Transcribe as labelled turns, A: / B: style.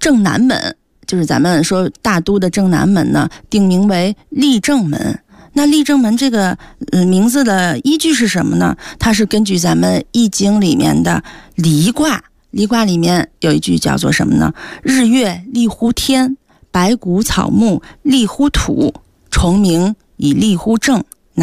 A: 正南门，就是咱们说大都的正南门呢，定名为立正门。那立正门这个名字的依据是什么呢？它是根据咱们易经里面的离卦，离卦里面有一句叫做什么呢？日月立乎天，白骨草木立乎土，虫鸣以立乎正。